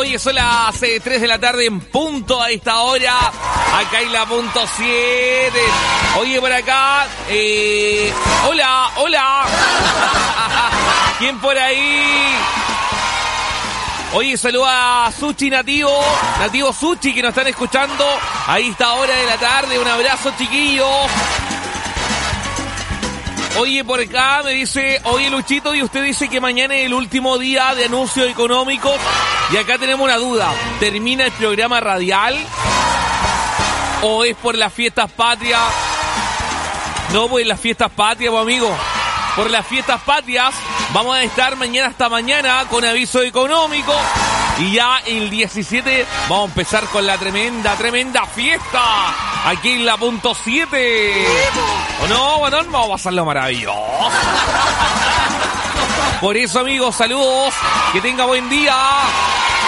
Oye, son las 3 de la tarde en punto a esta hora. Acá en la punto 7. Oye, por acá. Hola. ¿Quién por ahí? Oye, saluda a Sushi Nativo Sushi, que nos están escuchando a esta hora de la tarde. Un abrazo, chiquillos. Oye, por acá me dice, oye Luchito, y usted dice que mañana es el último día de anuncios económicos. Y acá tenemos una duda. ¿Termina el programa radial? ¿O es por las fiestas patrias? No, pues las fiestas patrias, pues, amigo. Por las fiestas patrias vamos a estar mañana hasta mañana con aviso económico. Y ya el 17 vamos a empezar con la tremenda fiesta aquí en la punto 7. ¿O no, Guatón? Vamos a pasarlo maravilloso. Por eso, amigos, saludos. Que tenga buen día.